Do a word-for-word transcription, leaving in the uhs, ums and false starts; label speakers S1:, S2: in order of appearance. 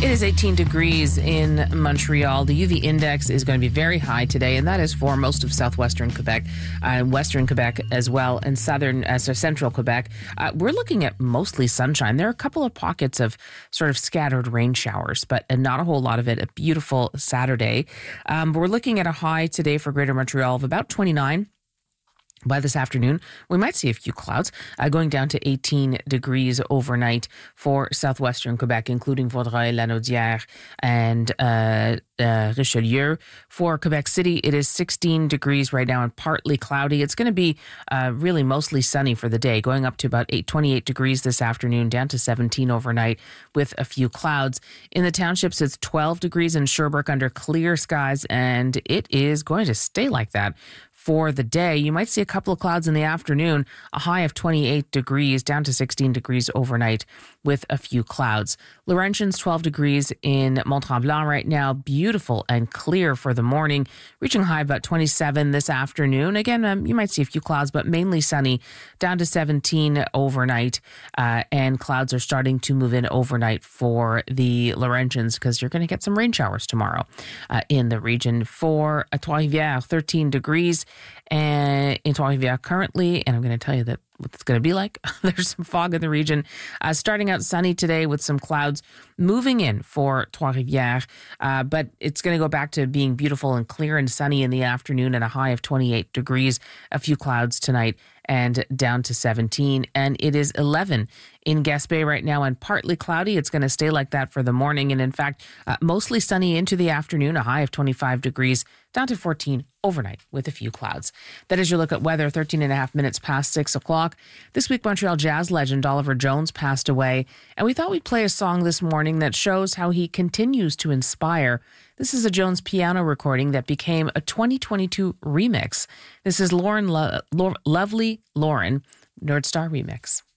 S1: It is eighteen degrees in Montreal. The U V index is going to be very high today, and that is for most of southwestern Quebec, uh, western Quebec as well, and southern, uh, so central Quebec. Uh, we're looking at mostly sunshine. There are a couple of pockets of sort of scattered rain showers, but not a whole lot of it. A beautiful Saturday. Um, we're looking at a high today for Greater Montreal of about twenty-nine. By this afternoon, we might see a few clouds, uh, going down to eighteen degrees overnight for southwestern Quebec, including Vaudreuil, Lanaudière, and uh, uh, Richelieu. For Quebec City, it is sixteen degrees right now and partly cloudy. It's going to be uh, really mostly sunny for the day, going up to about eight, twenty-eight degrees this afternoon, down to seventeen overnight with a few clouds. In the townships, it's twelve degrees in Sherbrooke under clear skies, and it is going to stay like that for the day. You might see a couple of clouds in the afternoon, a high of twenty-eight degrees, down to sixteen degrees overnight with a few clouds. Laurentians, twelve degrees in Mont-Tremblant right now, beautiful and clear for the morning, reaching high about twenty-seven this afternoon. Again, um, you might see a few clouds, but mainly sunny, down to seventeen overnight, uh, and clouds are starting to move in overnight for the Laurentians because you're going to get some rain showers tomorrow uh, in the region. For Trois-Rivières, thirteen degrees. And in Trois-Rivières currently, and I'm going to tell you that what it's going to be like. There's some fog in the region. Uh, starting out sunny today with some clouds moving in for Trois-Rivières, uh, but it's going to go back to being beautiful and clear and sunny in the afternoon and a high of twenty-eight degrees. A few clouds tonight and down to seventeen. And it is eleven in Gaspé right now and partly cloudy. It's going to stay like that for the morning. And in fact, uh, mostly sunny into the afternoon, a high of twenty-five degrees, down to fourteen overnight with a few clouds. That is your look at weather, thirteen and a half minutes past six o'clock. This week, Montreal jazz legend Oliver Jones passed away, and we thought we'd play a song this morning that shows how he continues to inspire. This is a Jones piano recording that became a twenty twenty-two remix. This is Lauren Lo- Lo- Lovely Lauren, Nordstar Remix.